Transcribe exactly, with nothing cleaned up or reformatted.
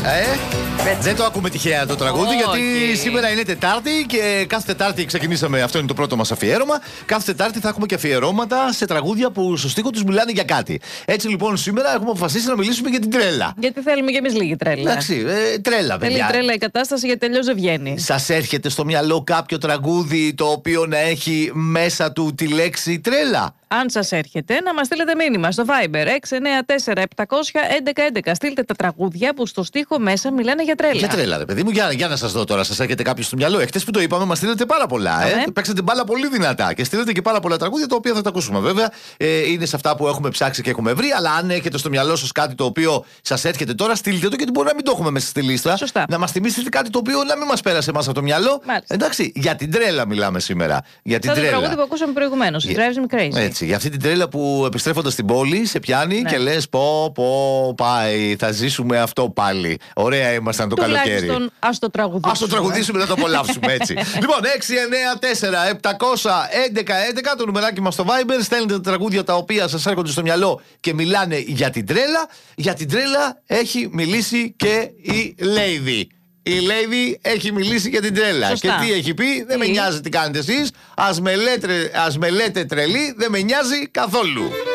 Ε, δεν το ακούμε τυχαία το τραγούδι, okay. γιατί σήμερα είναι Τετάρτη και κάθε Τετάρτη ξεκινήσαμε. Αυτό είναι το πρώτο μας αφιέρωμα. Κάθε Τετάρτη θα έχουμε και αφιερώματα σε τραγούδια που στο στίχο τους μιλάνε για κάτι. Έτσι λοιπόν, σήμερα έχουμε αποφασίσει να μιλήσουμε για την τρέλα. Γιατί θέλουμε κι εμείς λίγη τρέλα. Εντάξει, ε, τρέλα, παιδιά. Θέλει τρέλα η κατάσταση, γιατί τελείως δεν βγαίνει. Σας έρχεται στο μυαλό κάποιο τραγούδι το οποίο να έχει μέσα του τη λέξη τρέλα? Αν σας έρχεται, να μας στείλετε μήνυμα στο Viber έξι εννιά τέσσερα επτακόσια έντεκα έντεκα. Στείλτε τα τραγούδια που στο στίχο μέσα μιλάνε για τρέλα. Για τρέλα, ρε παιδί μου, για, για να σας δω τώρα, σας έρχεται κάποιο στο μυαλό. Εχθές που το είπαμε, μας στείλετε πάρα πολλά. Ε. Παίξατε μπάλα πολύ δυνατά και στείλετε και πάρα πολλά τραγούδια τα οποία θα τα ακούσουμε. Βέβαια, ε, είναι σε αυτά που έχουμε ψάξει και έχουμε βρει. Αλλά αν έχετε στο μυαλό σας κάτι το οποίο σας έρχεται τώρα, στείλτε το, γιατί μπορεί να μην το έχουμε μέσα στη λίστα. Σωστά. Να μας θυμίσετε κάτι το οποίο να μην μας πέρασε εμάς από το μυαλό. Μάλιστα. Εντάξει, για την τρέλα μιλάμε σήμερα. Για την σαν τρέλα. το τραγούδι που ακούσαμε προηγουμένως. It drives me crazy. Έτσι, για αυτή την τρέλα που επιστρέφοντας στην πόλη σε πιάνει, ναι, και λες πω πω πάει, θα ζήσουμε αυτό πάλι. Ωραία ήμασταν το καλοκαίρι. Τουλάχιστον ας το τραγουδήσουμε. Ας το τραγουδήσουμε, να το απολαύσουμε έτσι. Λοιπόν, έξι εννιά τέσσερα επτακόσια έντεκα έντεκα το νουμεράκι μας στο Viber. Στέλνετε τα τραγούδια τα οποία σας έρχονται στο μυαλό και μιλάνε για την τρέλα. Για την τρέλα έχει μιλήσει και η Lady. Η Lady έχει μιλήσει για την τρέλα. Σωστά. Και τι έχει πει? Δεν με νοιάζει τι κάνετε εσείς. Ας με λέτε, ας με λέτε τρελή, δεν με νοιάζει καθόλου.